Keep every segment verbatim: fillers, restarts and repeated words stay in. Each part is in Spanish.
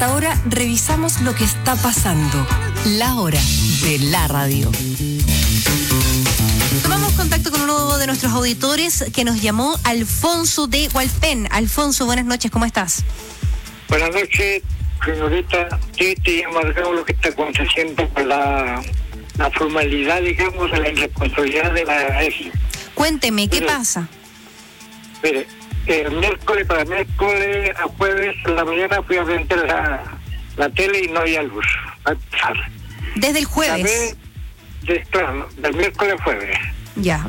esta hora revisamos lo que está pasando. La hora de la radio. Tomamos contacto con uno de nuestros auditores que nos llamó, Alfonso de Hualpén. Alfonso, buenas noches, ¿cómo estás? Buenas noches, señorita. Sí, te amargado lo que está aconteciendo con la, la formalidad, digamos, de la irresponsabilidad de la E G I. Cuénteme, ¿qué Mire, pasa? Mire, el miércoles, para miércoles a jueves en la mañana fui a prender la, la tele y no había luz. A empezar. Desde el jueves. Llamé, de, claro, del miércoles a jueves. Ya.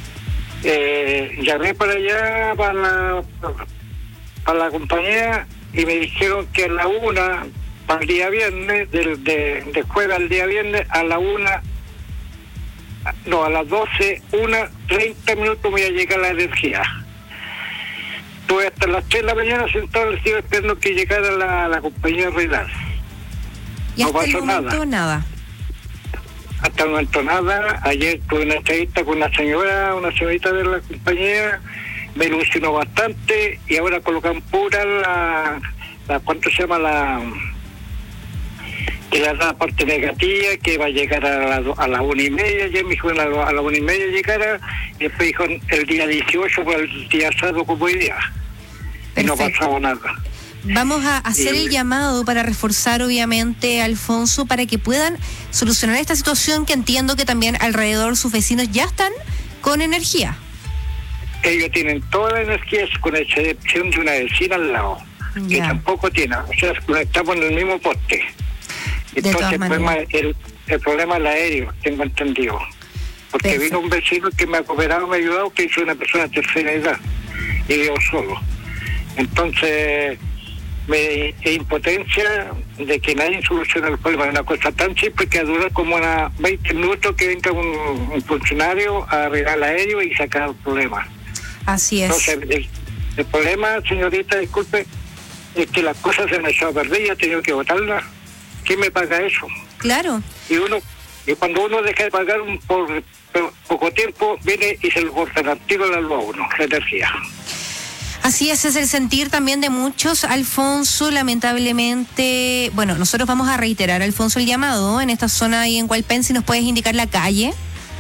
Eh, llamé para allá, para la, para la compañía, y me dijeron que a la una, para el día viernes, del, de, de jueves al día viernes, a la una, no, a las doce, una, treinta minutos me iba a llegar la energía. Estuve hasta las tres de la mañana sentado en el cielo esperando que llegara la, la compañía Reidar. Y No hasta el pasó momento nada. nada. Hasta el momento nada. Ayer tuve una entrevista con una señora, una señorita de la compañía, me ilusionó bastante, y ahora colocan pura la, la ¿cuánto se llama? La que le da la parte negativa, que va a llegar a la, a la una y media. Ayer me dijo a la, a la una y media llegara, y después dijo el día dieciocho, por el día sábado como hoy día. Y no Perfecto. pasaba nada. Vamos a hacer Sí. el llamado para reforzar, obviamente, Alfonso, para que puedan solucionar esta situación, que entiendo que también alrededor sus vecinos ya están con energía. Ellos tienen toda la energía, con excepción de una vecina al lado, que Ya. tampoco tiene. O sea, estamos en el mismo poste. De todas Entonces el problema, maneras. el, el problema es el aéreo, tengo entendido. Porque Perfecto. vino un vecino que me ha cooperado, me ha ayudado, que es una persona de tercera edad, y yo solo. Entonces, me es impotencia de que nadie solucione el problema. Es una cosa tan simple que dura como unos veinte minutos que venga un, un funcionario a arreglar el aéreo y sacar el problema. Así es. Entonces, el, el problema, señorita, disculpe, es que las cosas se me han echado a perder y he tenido que botarlas. ¿Quién me paga eso? Claro. Y uno, y cuando uno deja de pagar un, por, por poco tiempo, viene y se lo cortan al tiro la luz a uno, la energía. Así es, es el sentir también de muchos, Alfonso. Lamentablemente, bueno, nosotros vamos a reiterar, Alfonso, el llamado en esta zona ahí en Hualpén. Si nos puedes indicar la calle.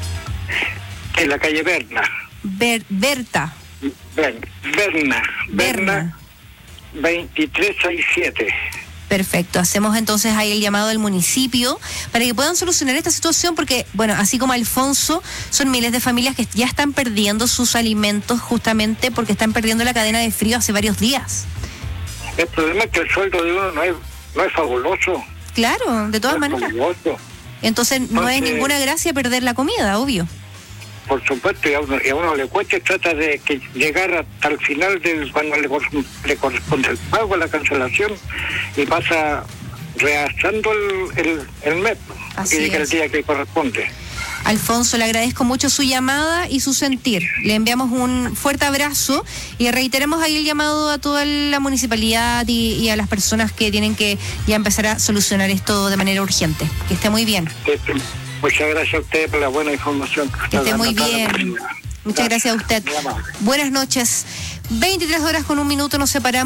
En la calle Berna. Ber- Berta. Ber- Berna. Berna. Berna. veintitrés sesenta y siete. Perfecto, hacemos entonces ahí el llamado del municipio para que puedan solucionar esta situación, porque, bueno, así como Alfonso, son miles de familias que ya están perdiendo sus alimentos justamente porque están perdiendo la cadena de frío hace varios días. El problema es que el sueldo de uno no es, no es fabuloso. Claro, de todas no es maneras. fabuloso. Entonces no es Entonces- ninguna gracia perder la comida, obvio. Por supuesto, y a uno, y a uno le cuesta y trata de que llegar hasta el final del cuando le, cor- le corresponde el pago, la cancelación, y pasa reasando el, el, el mes, Así y llega el es. día que corresponde. Alfonso, le agradezco mucho su llamada y su sentir. Le enviamos un fuerte abrazo y reiteremos ahí el llamado a toda la municipalidad y, y a las personas que tienen que ya empezar a solucionar esto de manera urgente. Que esté muy bien. Este, Muchas gracias a usted por la buena información. Que esté muy está dando cada bien. mañana. Muchas gracias a usted. Muy amable. Buenas noches. veintitrés horas con un minuto nos separamos.